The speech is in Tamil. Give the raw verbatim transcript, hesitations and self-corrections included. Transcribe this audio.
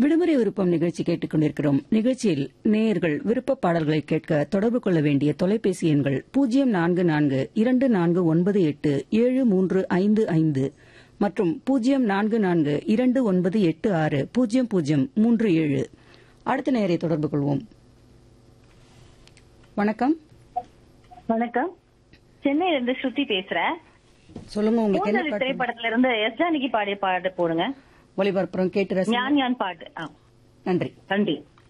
விடுமுறை விருப்பம் நிகழ்ச்சி கேட்டுக் கொண்டிருக்கிறோம். நிகழ்ச்சியில் நேயர்கள் விருப்ப பாடல்களை கேட்க தொடர்பு கொள்ள வேண்டிய தொலைபேசி எண்கள் பூஜ்ஜியம் நான்கு நான்கு இரண்டு நான்கு ஒன்பது எட்டு ஏழு மூன்று ஐந்து ஐந்து மற்றும் பூஜ்ஜியம் நான்கு நான்கு இரண்டு ஒன்பது எட்டு ஆறு பூஜ்ஜியம் பூஜ்ஜியம் மூன்று ஏழு. அடுத்த நேயரை தொடர்பு கொள்வோம். வணக்கம். வணக்கம், சென்னையில இருந்து ஸ்ருதி பேசுறேன். சொல்லுங்க, உங்களுக்கு என்ன பாட்டு? திரைப்படத்துல இருந்து எஸ் ஜானகி பாடிய பாட்டு போடுங்க. ஒளிபரப்புறம் கேட்டு ரசிங்க. ஞான் ஞான் பாட்டு. நன்றி. நன்றி.